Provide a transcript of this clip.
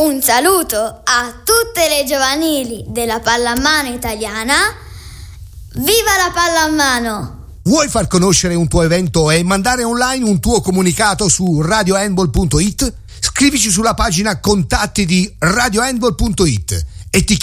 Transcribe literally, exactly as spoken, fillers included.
Un saluto a tutte le giovanili della pallamano italiana. Viva la pallamano! Vuoi far conoscere un tuo evento e mandare online un tuo comunicato su radio handball punto it? Scrivici sulla pagina contatti di radio handball punto it e ti